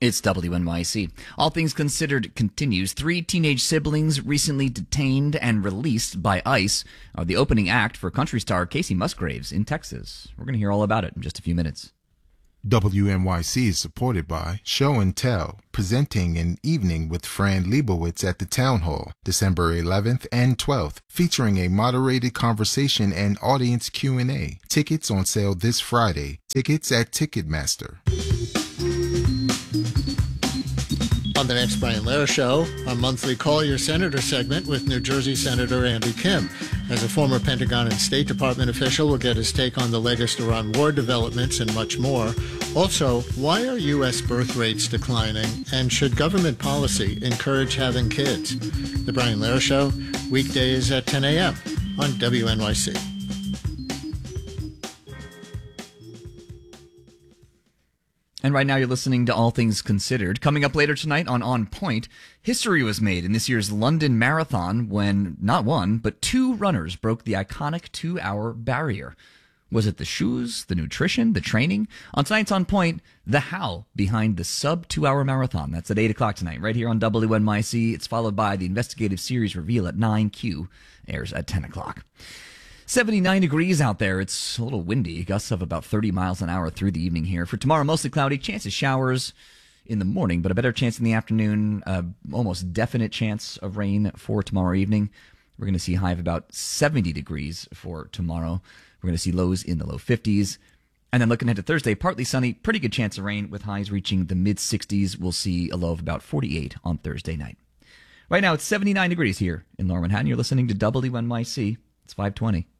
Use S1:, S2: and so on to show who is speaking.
S1: It's WNYC. All Things Considered continues. 3 teenage siblings recently detained and released by ICE are the opening act for country star Casey Musgraves in Texas. We're going to hear all about it in just a few minutes.
S2: WNYC is supported by Show and Tell, presenting an evening with Fran Lebowitz at the Town Hall, December 11th and 12th, featuring a moderated conversation and audience Q&A. Tickets on sale this Friday. Tickets at Ticketmaster.
S3: On the next Brian Lehrer Show, our monthly Call Your Senator segment with New Jersey Senator Andy Kim. As a former Pentagon and State Department official, we'll get his take on the latest Iran war developments and much more. Also, why are U.S. birth rates declining, and should government policy encourage having kids? The Brian Lehrer Show, weekdays at 10 a.m. on WNYC.
S1: And right now you're listening to All Things Considered. Coming up later tonight on Point, history was made in this year's London Marathon when not one, but 2 runners broke the iconic 2-hour barrier. Was it the shoes, the nutrition, the training? On tonight's On Point, the how behind the sub-2-hour marathon. That's at 8 o'clock tonight, right here on WNYC. It's followed by the investigative series reveal at 9Q, airs at 10 o'clock. 79 degrees out there. It's a little windy. Gusts of about 30 miles an hour through the evening here. For tomorrow, mostly cloudy. Chance of showers in the morning, but a better chance in the afternoon. Almost definite chance of rain for tomorrow evening. We're going to see a high of about 70 degrees for tomorrow. We're going to see lows in the low 50s. And then looking ahead to Thursday, partly sunny, pretty good chance of rain with highs reaching the mid-60s. We'll see a low of about 48 on Thursday night. Right now, it's 79 degrees here in Lower Manhattan. You're listening to WNYC. It's 520.